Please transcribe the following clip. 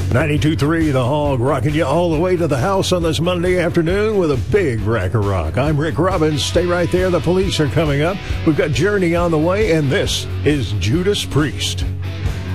92.3 The Hog, rocking you all the way to the house on this Monday afternoon with a big rack of rock. I'm Rick Robbins. Stay right there. The police are coming up. We've got Journey on the way, and this is Judas Priest.